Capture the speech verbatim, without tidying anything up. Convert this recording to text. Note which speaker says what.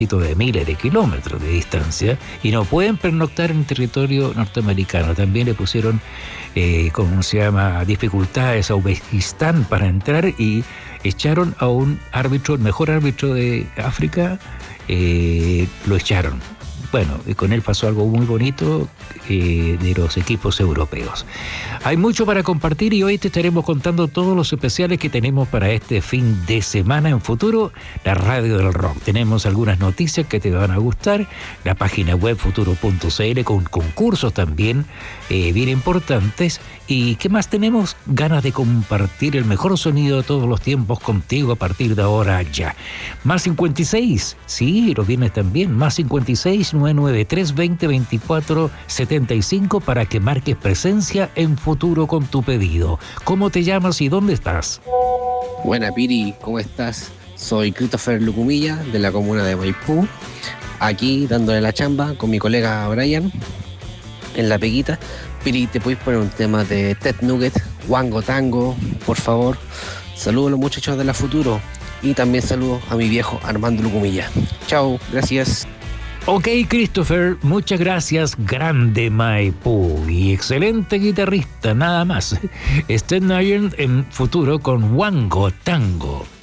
Speaker 1: de miles de kilómetros de distancia y no pueden pernoctar en territorio norteamericano. También le pusieron, eh, ¿cómo se llama?, dificultades a Uzbekistán para entrar y echaron a un árbitro, el mejor árbitro de África, eh, lo echaron. Bueno, y con él pasó algo muy bonito eh, de los equipos europeos. Hay mucho para compartir y hoy te estaremos contando todos los especiales que tenemos para este fin de semana en Futuro, la radio del rock. Tenemos algunas noticias que te van a gustar, la página web futuro punto c l con concursos también eh, bien importantes. ¿Y qué más tenemos? Ganas de compartir el mejor sonido de todos los tiempos contigo a partir de ahora ya. Más cincuenta y seis, sí, los viernes también, más cincuenta y seis, nueve nueve tres, veinte, veinticuatro, setenta y cinco para que marques presencia en Futuro con tu pedido. ¿Cómo te llamas y dónde estás?
Speaker 2: Buena, Piri, ¿cómo estás? Soy Christopher Lucumilla, de la comuna de Maipú, aquí dándole la chamba con mi colega Brian, en La Peguita. Piri, ¿te puedes poner un tema de Ted Nugget, Wango Tango, por favor? Saludos a los muchachos de la Futuro y también saludos a mi viejo Armando Lucumilla. Chao, gracias.
Speaker 1: Ok, Christopher, muchas gracias, grande Maipú y excelente guitarrista, nada más. Ted Nugget en Futuro con Wango Tango.